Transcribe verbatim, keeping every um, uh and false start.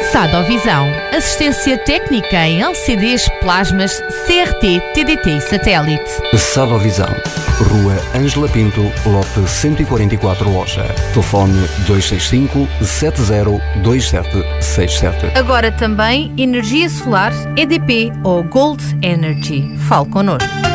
Sadovisão, assistência técnica em L C Ds, plasmas, C R T, T D T e satélite. Sadovisão, Rua Ângela Pinto, lote cento e quarenta e quatro, Loja. Telefone dois seis cinco, sete zero dois sete seis sete. Agora também energia solar, E D P ou Gold Energy. Fale connosco.